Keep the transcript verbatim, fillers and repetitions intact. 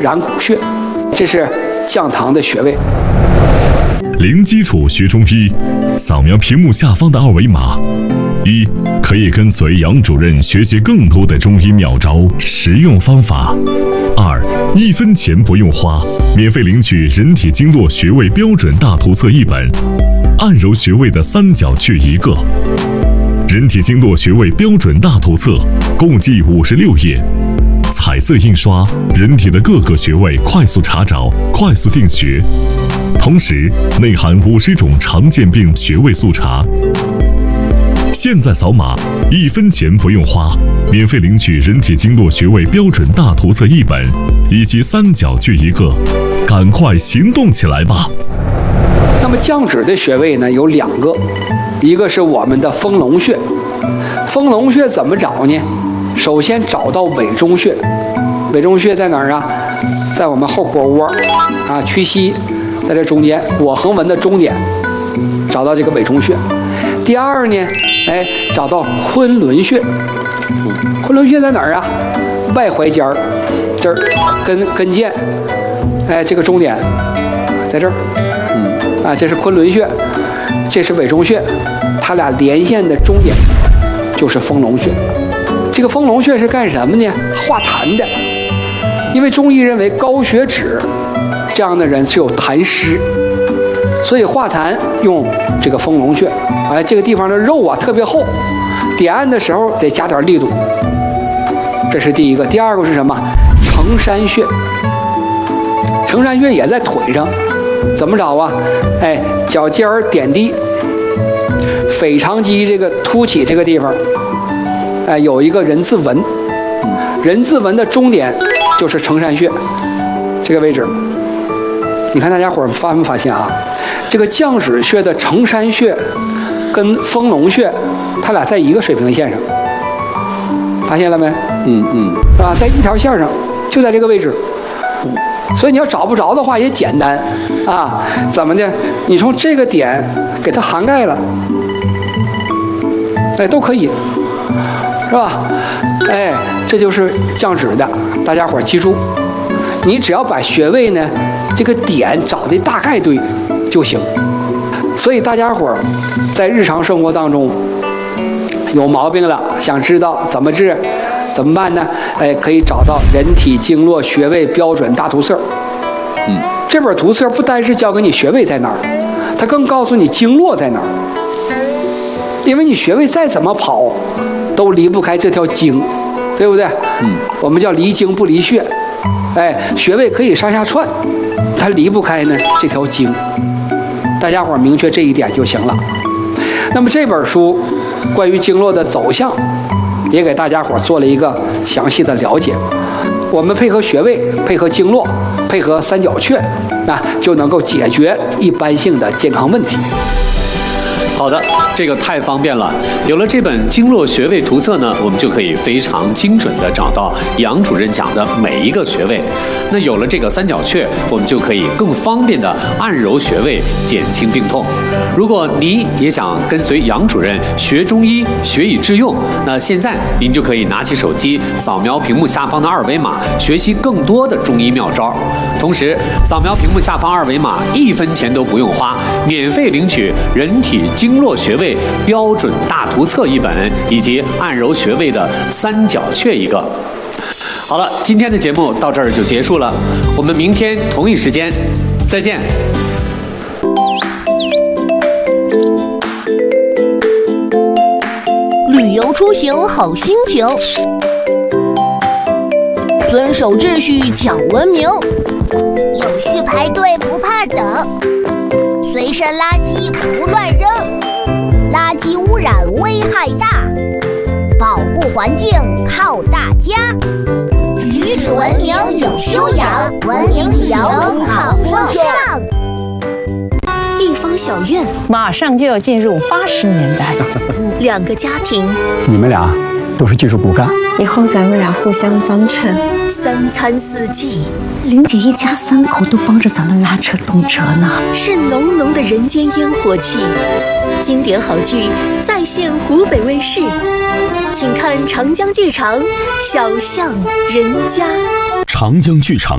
然谷穴，这是降糖的穴位。 零基础学中医，扫描屏幕下方的二维码。一，可以跟随杨主任学习更多的中医妙招、实用方法。二，一分钱不用花，免费领取人体经络穴位标准大图册一本，按揉穴位的三角穴一个。人体经络穴位标准大图册共计五十六页，彩色印刷，人体的各个穴位快速查找，快速定穴。同时内含五十种常见病穴位速查。现在扫码，一分钱不用花，免费领取人体经络穴位标准大图册一本，以及三角穴一个，赶快行动起来吧！ 那么降脂的穴位呢有两个，一个是我们的丰隆穴。丰隆穴怎么找呢？首先找到委中穴，委中穴在哪儿啊？在我们后腘窝啊，屈膝，在这中间腘横纹的中点，找到这个委中穴。第二呢，哎，找到昆仑穴。昆仑穴在哪儿啊？外踝尖儿，这儿跟跟腱，哎，这个中点在这儿，嗯，啊，这是昆仑穴，这是委中穴，它俩连线的中点就是丰隆穴。这个丰隆穴是干什么呢？化痰的，因为中医认为高血脂这样的人是有痰湿，所以化痰用这个丰隆穴。哎，这个地方的肉啊特别厚，点按的时候得加点力度。这是第一个。第二个是什么？承山穴。承山穴也在腿上，怎么找啊？哎，脚尖儿点地，腓肠肌这个凸起这个地方，哎，有一个人字纹，人字纹的中点就是承山穴这个位置。你看大家伙儿发没发现啊？这个降脂穴的承山穴跟丰隆穴，它俩在一个水平线上，发现了没？嗯嗯，是吧？在一条线上，就在这个位置。所以你要找不着的话也简单啊，怎么的？你从这个点给它涵盖了，哎，都可以，是吧？哎，这就是降脂的，大家伙儿记住，你只要把穴位呢这个点找的大概对就行。所以大家伙儿在日常生活当中有毛病了，想知道怎么治，怎么办呢？哎，可以找到人体经络穴位标准大图册。嗯，这本图册不单是教给你穴位在哪儿，它更告诉你经络在哪儿。因为你穴位再怎么跑，都离不开这条经，对不对？嗯，我们叫离经不离穴。哎，穴位可以上下串，它离不开呢这条经。大家伙儿明确这一点就行了。那么这本书关于经络的走向，也给大家伙儿做了一个详细的了解。我们配合穴位，配合经络，配合三角穴，那就能够解决一般性的健康问题。 好的，这个太方便了。有了这本经络穴位图册呢，我们就可以非常精准地找到杨主任讲的每一个穴位。那有了这个三角穴，我们就可以更方便地按揉穴位，减轻病痛。如果您也想跟随杨主任学中医，学以致用，那现在您就可以拿起手机，扫描屏幕下方的二维码，学习更多的中医妙招。同时，扫描屏幕下方二维码，一分钱都不用花，免费领取人体经经络穴位标准大图册一本，以及按揉穴位的三角穴一个。好了，今天的节目到这儿就结束了，我们明天同一时间再见。 旅游出行好心情，遵守秩序讲文明， 有序排队不怕等，随身垃圾不乱扔，垃圾污染危害大，保护环境靠大家。举止文明有修养，文明旅游好风尚。 一方小院马上就要进入八十年代， 两个家庭， 你们俩都是技术骨干， 以后咱们俩互相帮衬。 三餐四季， 玲姐一家三口都帮着咱们拉车动车呢， 是浓浓的人间烟火气。经典好剧再现湖北卫视，请看长江剧场《小巷人家》。 长江剧场